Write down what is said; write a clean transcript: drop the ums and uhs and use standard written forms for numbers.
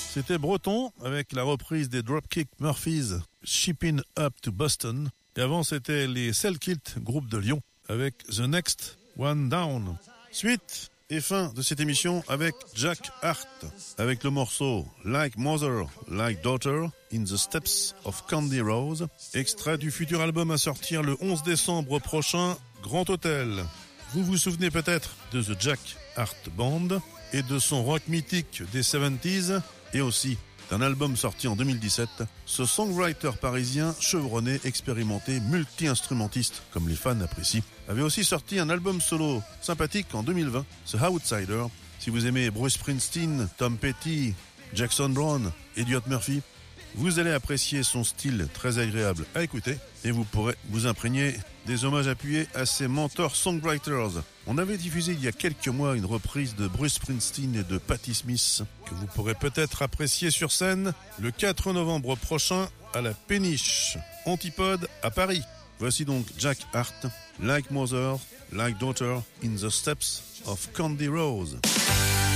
C'était Breton avec la reprise des Dropkick Murphys, Shipping Up to Boston. Et avant, c'était les Selkilt, groupe de Lyon, avec The Next One Down. Suite et fin de cette émission avec Jack Hart, avec le morceau Like Mother, Like Daughter, In the Steps of Candy Rose, extrait du futur album à sortir le 11 décembre prochain, Grand Hôtel. Vous vous souvenez peut-être de The Jack Hart Band et de son rock mythique des 70s, et aussi d'un album sorti en 2017, ce songwriter parisien chevronné, expérimenté, multi-instrumentiste, comme les fans apprécient, avait aussi sorti un album solo sympathique en 2020, The Outsider. Si vous aimez Bruce Springsteen, Tom Petty, Jackson Browne, Elliott Murphy, vous allez apprécier son style très agréable à écouter et vous pourrez vous imprégner des hommages appuyés à ses mentors songwriters. On avait diffusé il y a quelques mois une reprise de Bruce Springsteen et de Patti Smith que vous pourrez peut-être apprécier sur scène le 4 novembre prochain à la Péniche Antipode à Paris. Voici donc Jack Hart, Like Mother, Like Daughter, In the Steps of Candy Rose.